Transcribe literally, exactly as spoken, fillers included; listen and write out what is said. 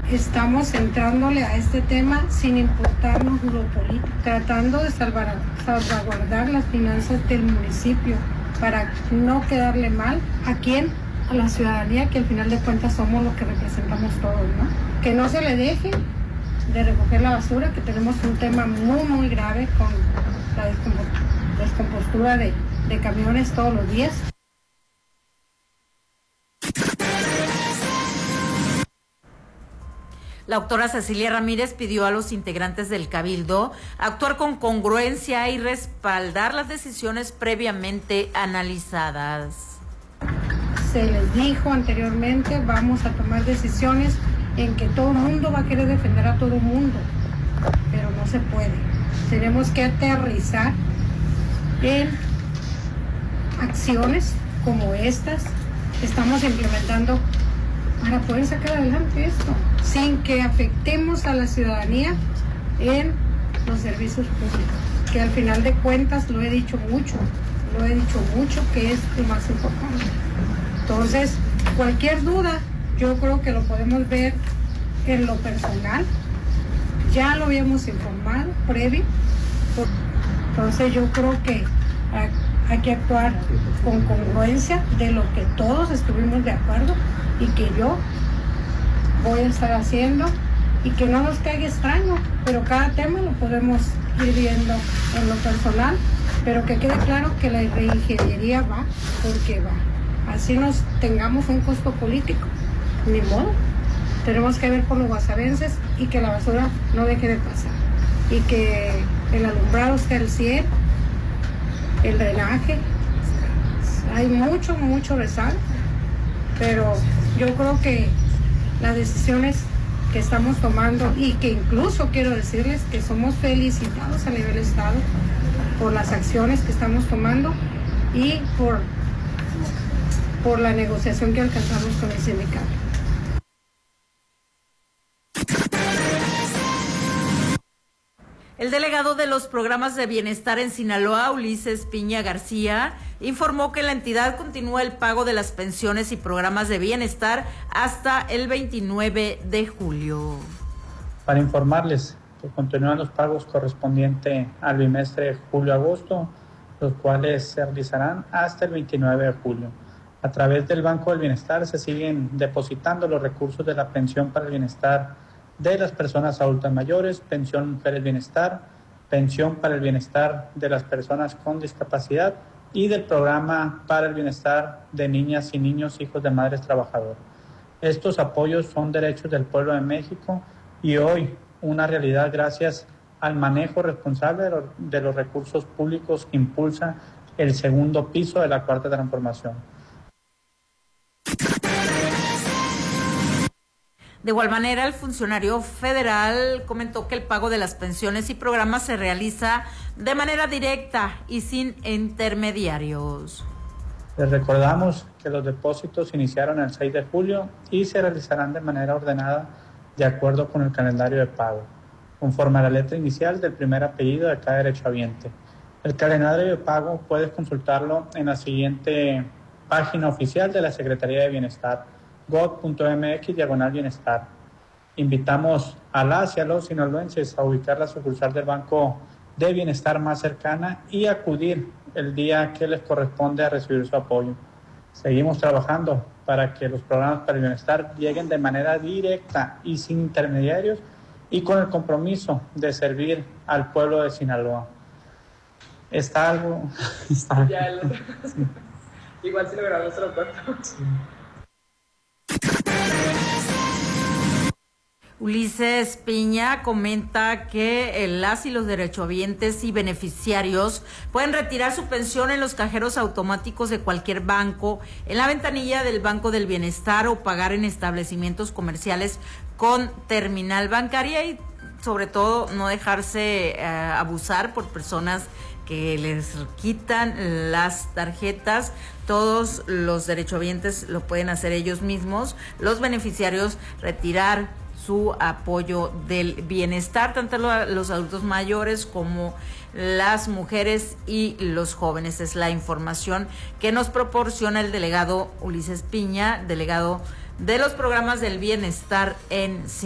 estamos entrándole a este tema sin importarnos lo político, tratando de salvar, salvaguardar las finanzas del municipio para no quedarle mal a quién, a la ciudadanía, que al final de cuentas somos los que representamos todos, ¿no? Que no se le deje de recoger la basura, que tenemos un tema muy muy grave con la descompostura de, de camiones todos los días. La doctora Cecilia Ramírez pidió a los integrantes del Cabildo actuar con congruencia y respaldar las decisiones previamente analizadas. Se les dijo anteriormente, vamos a tomar decisiones en que todo el mundo va a querer defender a todo el mundo, pero no se puede. Tenemos que aterrizar en acciones como estas que estamos implementando para poder sacar adelante esto, sin que afectemos a la ciudadanía en los servicios públicos, que al final de cuentas, lo he dicho mucho, lo he dicho mucho, que es lo más importante. Entonces, cualquier duda, yo creo que lo podemos ver en lo personal, ya lo habíamos informado previo, entonces yo creo que hay que actuar con congruencia de lo que todos estuvimos de acuerdo y que yo voy a estar haciendo y que no nos caiga extraño, pero cada tema lo podemos ir viendo en lo personal, pero que quede claro que la reingeniería va porque va. Así nos tengamos un costo político, ni modo. Tenemos que ver por los guasavenses y que la basura no deje de pasar. Y que el alumbrado esté al cien, el drenaje. Hay mucho, mucho rezago, pero yo creo que las decisiones que estamos tomando y que incluso quiero decirles que somos felicitados a nivel estado por las acciones que estamos tomando y por, por la negociación que alcanzamos con el sindicato. El delegado de los programas de bienestar en Sinaloa, Ulises Piña García, informó que la entidad continúa el pago de las pensiones y programas de bienestar hasta el veintinueve de julio. Para informarles que continúan los pagos correspondientes al bimestre julio-agosto, los cuales se realizarán hasta el veintinueve de julio. A través del Banco del Bienestar se siguen depositando los recursos de la pensión para el bienestar de las personas adultas mayores, pensión Mujeres Bienestar, pensión para el bienestar de las personas con discapacidad y del programa para el bienestar de niñas y niños hijos de madres trabajadoras. Estos apoyos son derechos del pueblo de México y hoy una realidad gracias al manejo responsable de los, de los recursos públicos que impulsa el segundo piso de la Cuarta Transformación. De igual manera, el funcionario federal comentó que el pago de las pensiones y programas se realiza de manera directa y sin intermediarios. Les recordamos que los depósitos iniciaron el seis de julio y se realizarán de manera ordenada de acuerdo con el calendario de pago, conforme a la letra inicial del primer apellido de cada derechohabiente. El calendario de pago puedes consultarlo en la siguiente página oficial de la Secretaría de Bienestar, gov.mx diagonal bienestar. Invitamos a las y a los sinaloenses a ubicar la sucursal del Banco de Bienestar más cercana y acudir el día que les corresponde a recibir su apoyo. Seguimos trabajando para que los programas para el bienestar lleguen de manera directa y sin intermediarios y con el compromiso de servir al pueblo de Sinaloa. Está algo... Está... Ya el... sí. Igual si lo grabamos se lo cuento. Sí. Ulises Piña comenta que las y los derechohabientes y beneficiarios pueden retirar su pensión en los cajeros automáticos de cualquier banco, en la ventanilla del Banco del Bienestar o pagar en establecimientos comerciales con terminal bancaria y sobre todo no dejarse eh, abusar por personas que les quitan las tarjetas. Todos los derechohabientes lo pueden hacer ellos mismos, los beneficiarios retirar su apoyo del bienestar, tanto los adultos mayores como las mujeres y los jóvenes. Es la información que nos proporciona el delegado Ulises Piña, delegado de los programas del bienestar en